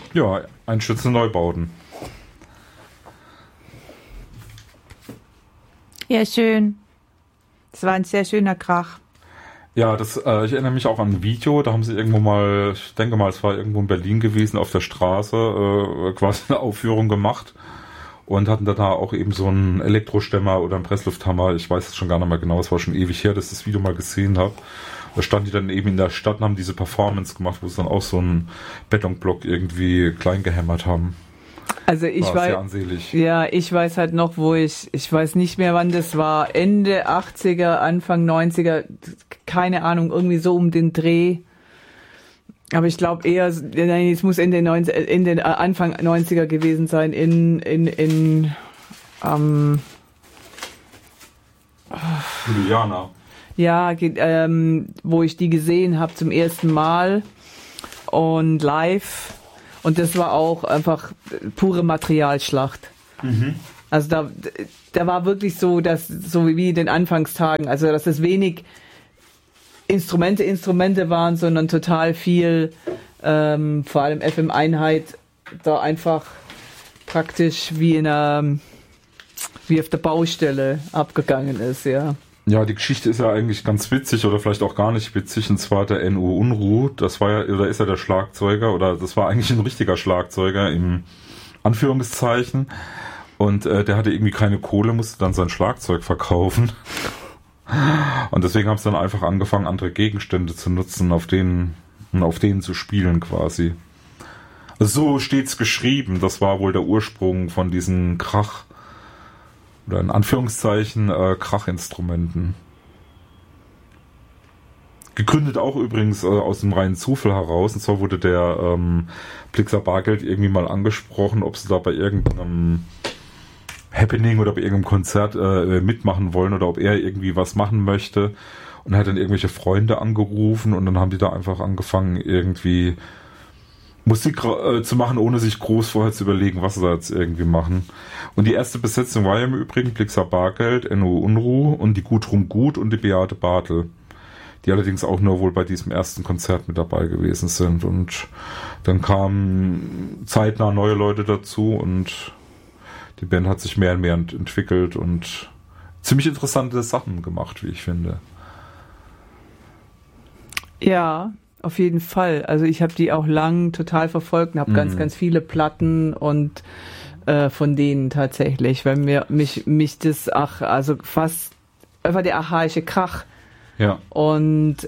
Ja, Einstürze-Neubauten. Ja, schön. Das war ein sehr schöner Krach. Ja, ich erinnere mich auch an ein Video, da haben sie irgendwo mal, ich denke mal, es war irgendwo in Berlin gewesen, auf der Straße, quasi eine Aufführung gemacht und hatten da auch eben so einen Elektrostemmer oder einen Presslufthammer, ich weiß es schon gar nicht mehr genau, es war schon ewig her, dass ich das Video mal gesehen habe. Da standen die dann eben in der Stadt und haben diese Performance gemacht, wo sie dann auch so einen Betonblock irgendwie klein gehämmert haben. Also ich weiß halt noch, ich weiß nicht mehr, wann das war, Ende 80er, Anfang 90er, keine Ahnung, irgendwie so um den Dreh. Aber ich glaube eher, nein, es muss Anfang 90er gewesen sein, Juliana. Ja, wo ich die gesehen habe zum ersten Mal und live. Und das war auch einfach pure Materialschlacht. Mhm. Also da war wirklich so, dass so wie in den Anfangstagen, also dass es wenig Instrumente waren, sondern total viel, vor allem FM-Einheit, da einfach praktisch wie auf der Baustelle abgegangen ist, ja. Ja, die Geschichte ist ja eigentlich ganz witzig oder vielleicht auch gar nicht witzig, und zwar der N.O. Unruh, das war ja, oder ist ja der Schlagzeuger, oder das war eigentlich ein richtiger Schlagzeuger im Anführungszeichen, und der hatte irgendwie keine Kohle, musste dann sein Schlagzeug verkaufen und deswegen haben sie dann einfach angefangen, andere Gegenstände zu nutzen, auf denen zu spielen quasi. Also so steht's geschrieben, das war wohl der Ursprung von diesen Krach- oder in Anführungszeichen Krachinstrumenten. Gegründet auch übrigens aus dem reinen Zufall heraus. Und zwar wurde der Blixer Bargeld irgendwie mal angesprochen, ob sie da bei irgendeinem Happening oder bei irgendeinem Konzert mitmachen wollen oder ob er irgendwie was machen möchte. Und er hat dann irgendwelche Freunde angerufen und dann haben die da einfach angefangen, irgendwie Musik zu machen, ohne sich groß vorher zu überlegen, was sie da jetzt irgendwie machen. Und die erste Besetzung war ja im Übrigen Blixer Bargeld, N.O. Unruh und die Gudrun Gut und die Beate Bartel, die allerdings auch nur wohl bei diesem ersten Konzert mit dabei gewesen sind. Und dann kamen zeitnah neue Leute dazu und die Band hat sich mehr und mehr entwickelt und ziemlich interessante Sachen gemacht, wie ich finde. Ja, auf jeden Fall. Also ich habe die auch lang total verfolgt und habe ganz viele Platten und von denen tatsächlich, weil mich das also fast einfach der archaische Krach. Ja. Und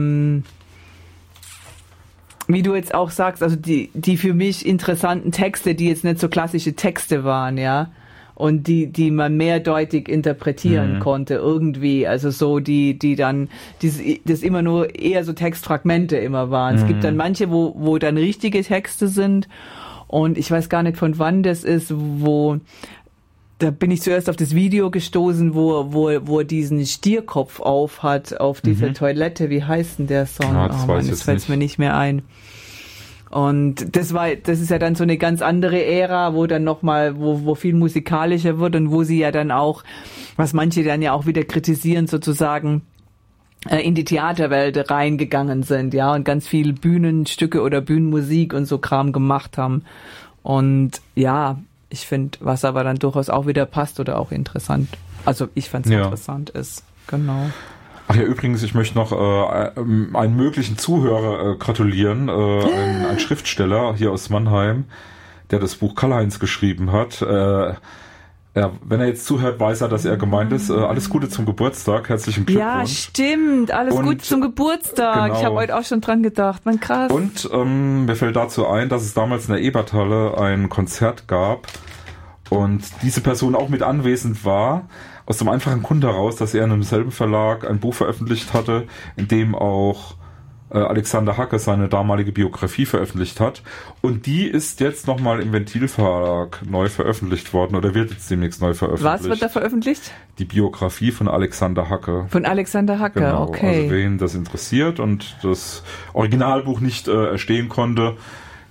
wie du jetzt auch sagst, also die für mich interessanten Texte, die jetzt nicht so klassische Texte waren, ja, und die man mehrdeutig interpretieren konnte irgendwie, also so die dann das immer nur eher so Textfragmente immer waren. Es gibt dann manche, wo dann richtige Texte sind und ich weiß gar nicht, von wann das ist, da bin ich zuerst auf das Video gestoßen, wo er diesen Stierkopf auf hat auf dieser Toilette. Wie heißt denn der Song? Ja, das fällt mir nicht mehr ein. Und das ist ja dann so eine ganz andere Ära, wo dann nochmal, wo viel musikalischer wird und wo sie ja dann auch, was manche dann ja auch wieder kritisieren, sozusagen in die Theaterwelt reingegangen sind, ja, und ganz viel Bühnenstücke oder Bühnenmusik und so Kram gemacht haben. Und ja, ich finde, was aber dann durchaus auch wieder passt oder auch interessant. Also ich fand es interessant ist. Genau. Ach ja, übrigens, ich möchte noch einen möglichen Zuhörer gratulieren, ein Schriftsteller hier aus Mannheim, der das Buch Karl-Heinz geschrieben hat. Ja, wenn er jetzt zuhört, weiß er, dass er gemeint ist. Alles Gute zum Geburtstag, herzlichen Glückwunsch. Ja, stimmt, alles Gute zum Geburtstag. Genau. Ich habe heute auch schon dran gedacht, man krass. Und mir fällt dazu ein, dass es damals in der Eberthalle ein Konzert gab und diese Person auch mit anwesend war, aus dem einfachen Grund heraus, dass er in einem selben Verlag ein Buch veröffentlicht hatte, in dem auch Alexander Hacke seine damalige Biografie veröffentlicht hat. Und die ist jetzt nochmal im Ventil-Verlag neu veröffentlicht worden oder wird jetzt demnächst neu veröffentlicht. Was wird da veröffentlicht? Die Biografie von Alexander Hacke. Von Alexander Hacke, genau. Okay. Also wen das interessiert und das Originalbuch nicht erstehen konnte,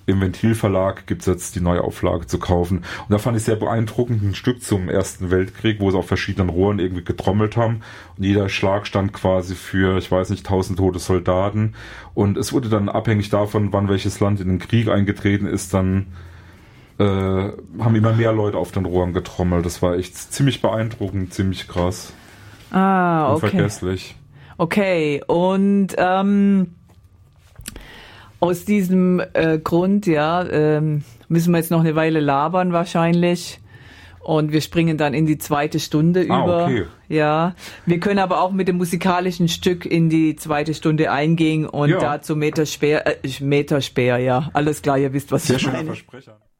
im Ventilverlag gibt's jetzt die Neuauflage zu kaufen. Und da fand ich sehr beeindruckend ein Stück zum Ersten Weltkrieg, wo sie auf verschiedenen Rohren irgendwie getrommelt haben. Und jeder Schlag stand quasi für, ich weiß nicht, 1000 tote Soldaten. Und es wurde dann abhängig davon, wann welches Land in den Krieg eingetreten ist, dann haben immer mehr Leute auf den Rohren getrommelt. Das war echt ziemlich beeindruckend, ziemlich krass. Okay. Unvergesslich. Okay, und aus diesem Grund, müssen wir jetzt noch eine Weile labern wahrscheinlich. Und wir springen dann in die zweite Stunde über. Okay. Ja, wir können aber auch mit dem musikalischen Stück in die zweite Stunde eingehen und dazu Meterspeer, ja, alles klar, ihr wisst, was sehr ich meine. schöner Versprecher.